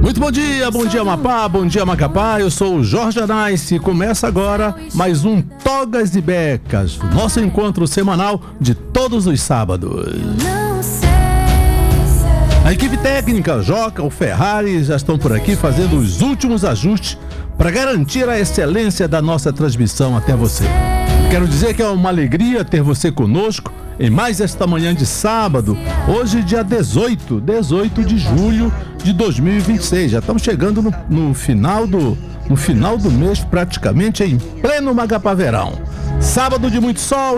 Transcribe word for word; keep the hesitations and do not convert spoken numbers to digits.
Muito bom dia, bom dia Amapá, bom dia Macapá, eu sou o Jorge Anais e começa agora mais um Togas e Becas, nosso encontro semanal de todos os sábados. A equipe técnica, Joca, o Ferrari, já estão por aqui fazendo os últimos ajustes para garantir a excelência da nossa transmissão até você. Quero dizer que é uma alegria ter você conosco em mais esta manhã de sábado, hoje dia dezoito, dezoito de julho de dois mil e vinte e seis. Já estamos chegando no, no, final do, no final do mês, praticamente em pleno Macapá verão. Sábado de muito sol.